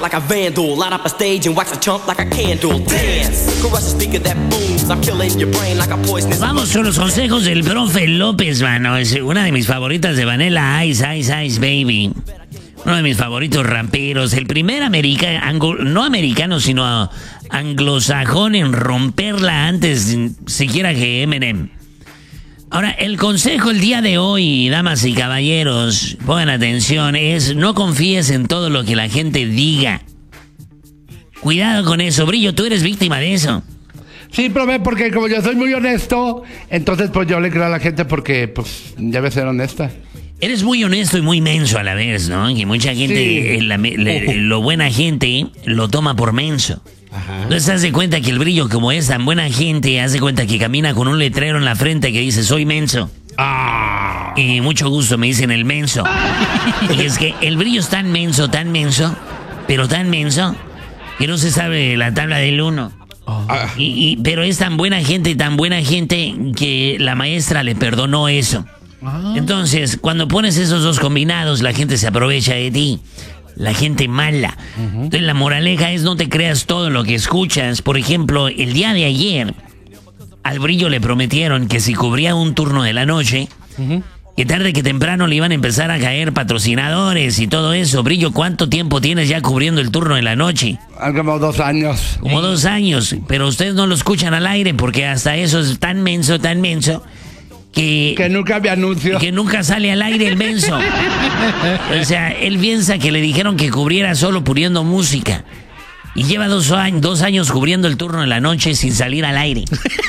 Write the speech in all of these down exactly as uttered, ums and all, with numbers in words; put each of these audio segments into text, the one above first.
like a vandal. Light up a stage and wax a chump like a candle. Dance, crush the speaker that booms. I'm killing your brain like a poisonous. Vamos con los consejos del profe López, mano. Es una de mis favoritas de Vanilla Ice, Ice, Ice, Baby. Uno de mis favoritos ramperos. El primer americano, anglo, no americano, sino anglosajón en romperla antes siquiera que Eminem. Ahora, el consejo el día de hoy, damas y caballeros, pongan atención, es no confíes en todo lo que la gente diga. Cuidado con eso. Brillo, tú eres víctima de eso. Sí, profe, porque como yo soy muy honesto, entonces pues yo le creo a la gente porque pues debe ser honesta. Eres muy honesto y muy menso a la vez, ¿no? Que mucha gente, sí. eh, la, le, lo buena gente lo toma por menso. Ajá. Entonces haz de cuenta que el Brillo, como es tan buena gente, haz de cuenta que camina con un letrero en la frente que dice soy menso. Ah. Y mucho gusto me dicen el menso. Y es que el Brillo es tan menso, tan menso, pero tan menso, que no se sabe la tabla del uno. Oh. Y, y, pero es tan buena gente, tan buena gente, que la maestra le perdonó eso. Ah. Entonces, cuando pones esos dos combinados, la gente se aprovecha de ti. La gente mala. Uh-huh. Entonces, la moraleja es no te creas todo lo que escuchas. Por ejemplo, el día de ayer, al Brillo le prometieron que si cubría un turno de la noche, uh-huh, que tarde que temprano le iban a empezar a caer patrocinadores y todo eso. Brillo, ¿cuánto tiempo tienes ya cubriendo el turno de la noche? Como dos años. Como dos años. Pero ustedes no lo escuchan al aire porque hasta eso es tan menso, tan menso, Que, que nunca me anunció. Que nunca sale al aire el menso. O sea, él piensa que le dijeron que cubriera solo poniendo música. Y lleva dos años, dos años cubriendo el turno de la noche sin salir al aire.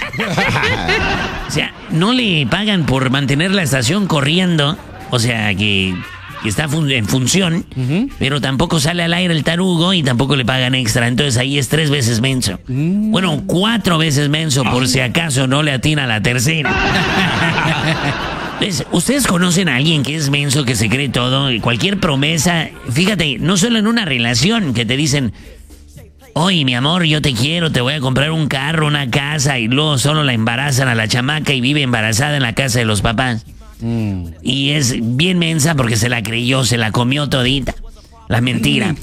O sea, no le pagan por mantener la estación corriendo. O sea, que, que está fun- en función. Uh-huh. Pero tampoco sale al aire el tarugo y tampoco le pagan extra. Entonces ahí es tres veces menso. Uh-huh. Bueno, cuatro veces menso por si acaso no le atina la tercera. Entonces, ¿ustedes conocen a alguien que es menso, que se cree todo? Y cualquier promesa, fíjate, no solo en una relación, que te dicen, oye, mi amor, yo te quiero, te voy a comprar un carro, una casa, y luego solo la embarazan a la chamaca y vive embarazada en la casa de los papás. Mm. Y es bien mensa porque se la creyó, se la comió todita. La mentira.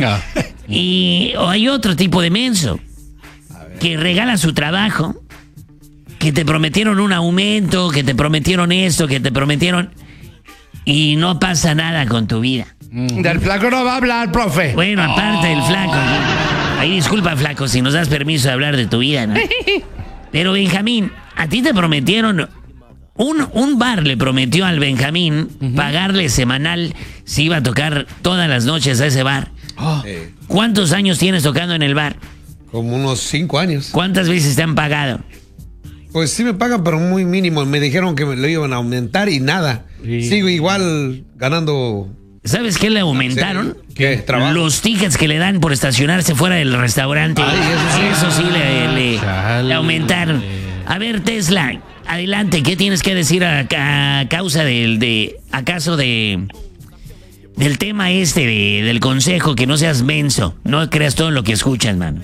Y o hay otro tipo de menso que regala su trabajo, que te prometieron un aumento, que te prometieron esto, que te prometieron, y no pasa nada con tu vida. Mm. Del flaco no va a hablar, profe. Bueno, aparte del flaco. Ahí disculpa, flaco, si nos das permiso de hablar de tu vida, ¿no? Pero Benjamín, a ti te prometieron, un, un bar le prometió al Benjamín uh-huh, pagarle semanal si iba a tocar todas las noches a ese bar. Oh. ¿Cuántos años tienes tocando en el bar? Como unos cinco años. ¿Cuántas veces te han pagado? Pues sí me pagan, pero muy mínimo. Me dijeron que me lo iban a aumentar y nada. Sí. Sigo igual ganando. ¿Sabes qué le aumentaron? ¿Qué? ¿Trabajo? Los tickets que le dan por estacionarse fuera del restaurante. Ay, eso sí, eso sí le, le, le aumentaron. A ver, Tesla, adelante. ¿Qué tienes que decir a, a causa del, de, acaso de, del tema este de, del consejo? Que no seas menso. No creas todo lo que escuchas, mano.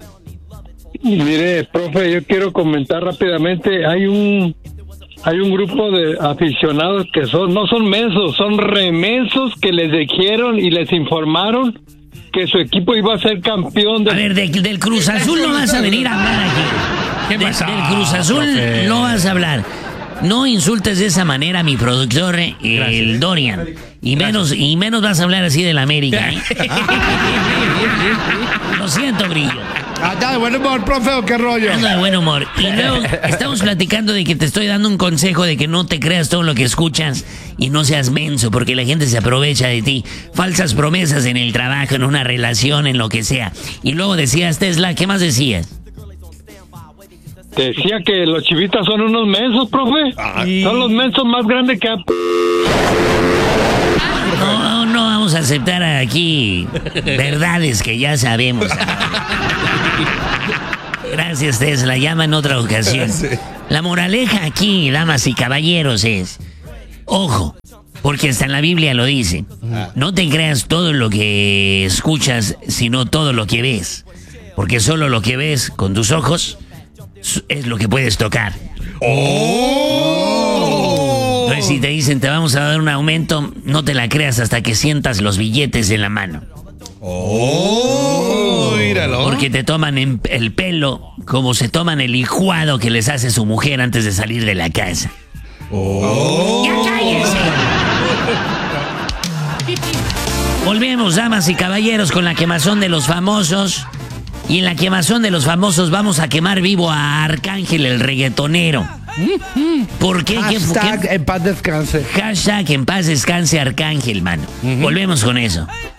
Mire, profe, yo quiero comentar rápidamente. Hay un hay un grupo de aficionados que son no son mensos, son remensos, que les dijeron y les informaron que su equipo iba a ser campeón de... A ver, de, del Cruz Azul no vas a venir a hablar aquí. ¿Qué de, pasa? Del Cruz Azul profe, no vas a hablar. No insultes de esa manera a mi productor, eh, el Dorian. Y menos, y menos vas a hablar así del América, ¿eh? Lo siento, Brillo. ¿Anda de buen humor, profe, o qué rollo? Anda de buen humor. Y luego estamos platicando de que te estoy dando un consejo de que no te creas todo lo que escuchas y no seas menso, porque la gente se aprovecha de ti. Falsas promesas en el trabajo, en una relación, en lo que sea. Y luego decías, Tesla, ¿qué más decías? Decía que los chivitas son unos mensos, profe. Ay. Son los mensos más grandes que... Ha... No, no vamos a aceptar aquí verdades que ya sabemos. Gracias, Tesla. Llama en otra ocasión. La moraleja aquí, damas y caballeros, es... Ojo, porque hasta en la Biblia lo dice. No te creas todo lo que escuchas, sino todo lo que ves. Porque solo lo que ves con tus ojos es lo que puedes tocar. ¡Oh! Entonces, si te dicen te vamos a dar un aumento, no te la creas hasta que sientas los billetes en la mano. ¡Oh! Porque te toman en- el pelo como se toman el licuado que les hace su mujer antes de salir de la casa. ¡Ya cállense! Volvemos, damas y caballeros, con la quemazón de los famosos. Y en la quemazón de los famosos vamos a quemar vivo a Arcángel, el reggaetonero. ¿Por qué? ¿Qué fu- Hashtag qué- en paz descanse. Hashtag en paz descanse Arcángel, mano. Volvemos con eso.